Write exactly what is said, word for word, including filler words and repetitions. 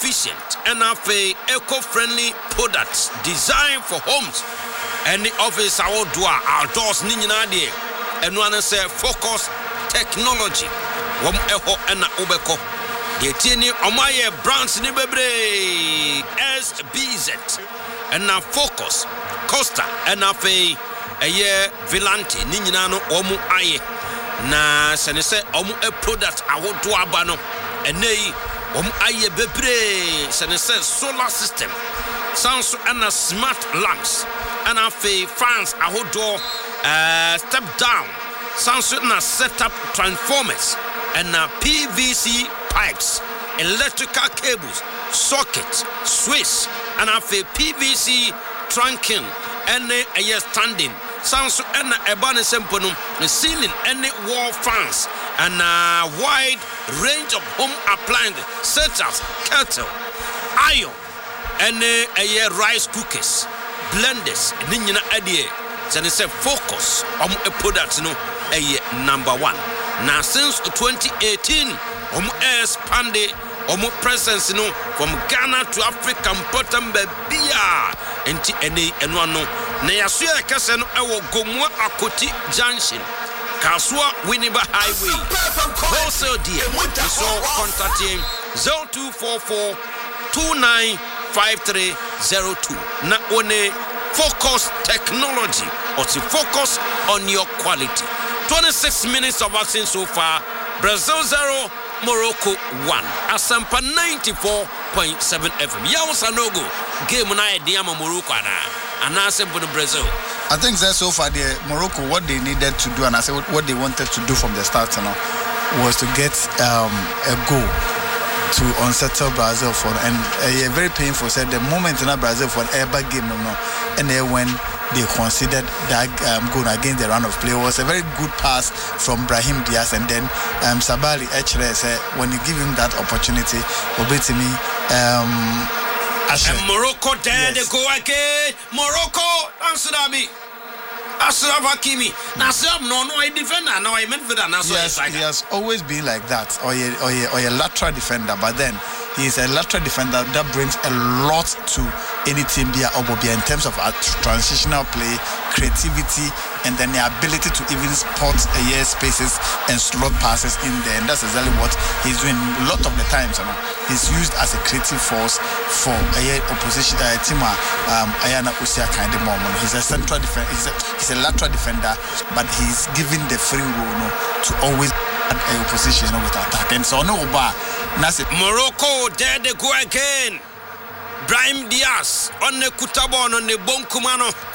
efficient and eco-friendly products designed for homes and the office outdoor outdoors ni nyina de eno an say Focus Technology wom eho na obeko de tieni omaye brands ni bebre S B Z and na Focus Costa and afi eye Vilante ni nyina no omu aye na sene se omu a product awodo aba no enei omu aye bebre sene se solar system sounds and a smart lamps and afi fans awodo uh step down sounds and a setup transformers and a P V C pipes, electrical cables, sockets, switch and afi P V C trunking and a standing sounds and a banner simple ceiling and wall fans and a wide range of home appliances such as kettle, iron and a rice cookers, blenders, nina idea. So they say Focus on a product no a number one. Now since twenty eighteen, um expanded um presence no from Ghana to Africa important bebia enti ene eno ano na yaso ya kase no ewo Gomua Akoti Junction Kasua Winneba Highway wholesale deal so contact him zero two four four two nine five three zero two na one Focus Technology or to focus on your quality. Twenty-six minutes of action so far. Brazil zero, Morocco one. Asampa ninety-four point seven F M. Yaw Sanogo game na Diamo Morocco ana. Ana Asampa Brazil. I think that so far the Morocco what they needed to do and I said what they wanted to do from the start you know, was to get um, a goal to unsettle Brazil for and a uh, very painful said the moment in Brazil for ever game you know, and then when they considered that um, goal against the round of play was a very good pass from Brahim Diaz and then um, Sabali actually said when you give him that opportunity obetimi um and Morocco there yes. They go again Morocco answer me Ashraf Hakimi. Nasab no no I defender no I midfielder na so yes, he has always been like that or a, or a, or a lateral defender but then he is a lateral defender that brings a lot to any team there Obobia in terms of a transitional play, creativity and then the ability to even spot a year spaces and slot passes in there and that's exactly what he's doing a lot of the times you know, he's used as a creative force for a year opposition uh, team um Ayana Usia kind of moment. He's a central defender he's a, he's a lateral defender but he's given the free role no, to always add a opposition you know, with attack and so no bar Morocco there they go again. Brahim Diaz on the Kutabon on the Bonkumano